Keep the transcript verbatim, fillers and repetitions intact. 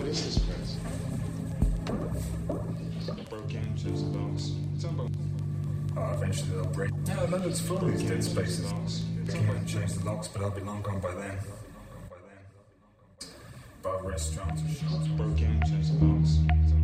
is this place? Broke in, change the locks. Tell me Oh, eventually they'll break. Yeah, London's full of these dead spaces. They came out and changed the locks, but I'll be long gone by then. By restaurants or shops. broke in, change the locks.